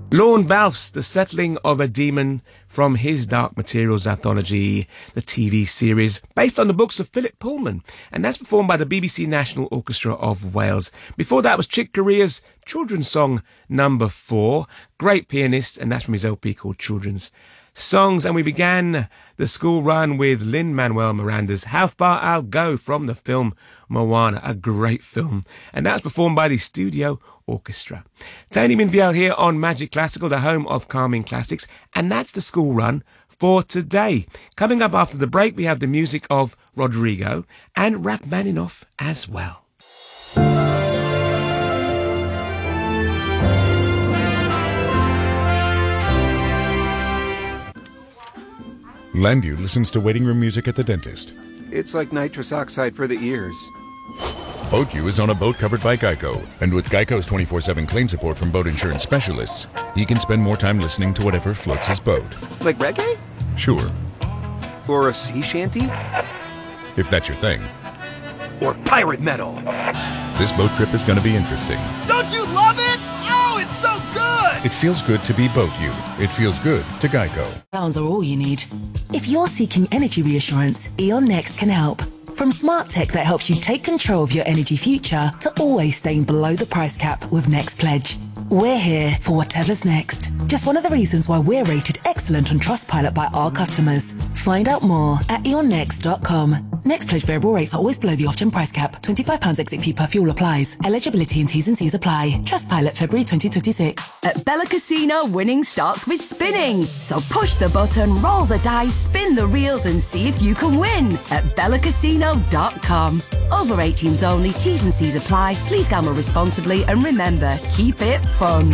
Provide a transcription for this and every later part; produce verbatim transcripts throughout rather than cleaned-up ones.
Lorne Balfe's The Settling of a Demon from his Dark Materials anthology, the T V series based on the books of Philip Pullman, and that's performed by the B B C National Orchestra of Wales. Before that was Chick Corea's children's song number four, great pianist, and that's from his L P called Children's Songs. And we began the school run with Lin-Manuel Miranda's How Far I'll Go from the film Moana, a great film, and that's performed by the Studio Orchestra. Tony Minviel here on Magic Classical, the home of calming classics, and that's the school run for today. Coming up after the break, we have the music of Rodrigo and Rachmaninoff as well. Landu listens to waiting room music at the dentist. It's like nitrous oxide for the ears. BoatU is on a boat covered by Geico, and with Geico's twenty-four seven claim support from boat insurance specialists, he can spend more time listening to whatever floats his boat. Like reggae? Sure. Or a sea shanty? If that's your thing. Or pirate metal? This boat trip is going to be interesting. Don't you love it? Oh, it's so good! It feels good to be BoatU. It feels good to Geico. Pounds are all you need. If you're seeking energy reassurance, E.ON Next can help. From smart tech that helps you take control of your energy future to always staying below the price cap with Next Pledge. We're here for whatever's next. Just one of the reasons why we're rated excellent on Trustpilot by our customers. Find out more at e on next dot com. Next Pledge variable rates are always below the off-gen price cap. twenty-five pounds exit fee per fuel applies. Eligibility and T's and C's apply. Trustpilot February twenty twenty-six. At Bella Casino, winning starts with spinning. So push the button, roll the dice, spin the reels and see if you can win at bella casino dot com. Over eighteens only, T's and C's apply. Please gamble responsibly and remember, keep it fun.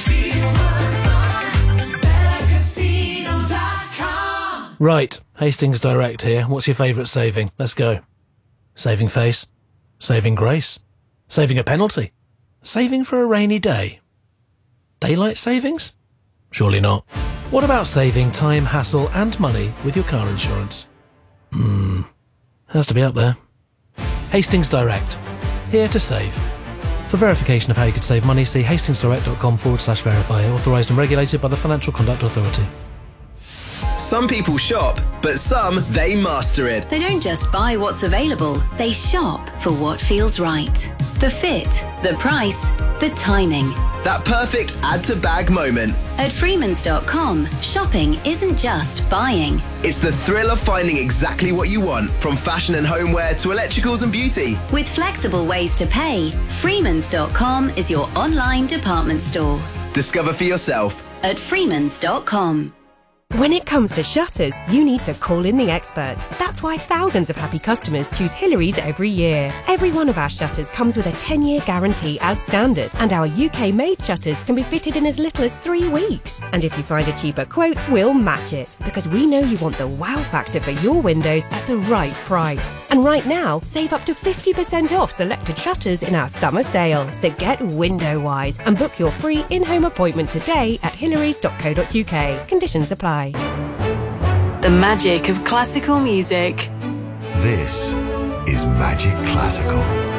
Right, Hastings Direct here. What's your favourite saving? Let's go. Saving face? Saving grace? Saving a penalty? Saving for a rainy day? Daylight savings? Surely not. What about saving time, hassle and money with your car insurance? Hmm, has to be up there. Hastings Direct, here to save. For verification of how you could save money, see hastingsdirect.com forward slash verify, authorised and regulated by the Financial Conduct Authority. Some people shop, but some, they master it. They don't just buy what's available, they shop for what feels right. The fit, the price, the timing. That perfect add-to-bag moment. At Freemans dot com, shopping isn't just buying. It's the thrill of finding exactly what you want, from fashion and homeware to electricals and beauty. With flexible ways to pay, Freemans dot com is your online department store. Discover for yourself. At Freemans dot com. When it comes to shutters, you need to call in the experts. That's why thousands of happy customers choose Hillary's every year. Every one of our shutters comes with a ten-year guarantee as standard, and our U K-made shutters can be fitted in as little as three weeks. And if you find a cheaper quote, we'll match it, because we know you want the wow factor for your windows at the right price. And right now, save up to fifty percent off selected shutters in our summer sale. So get window-wise and book your free in-home appointment today at hillarys dot co dot U K. Conditions apply. The magic of classical music. This is Magic Classical.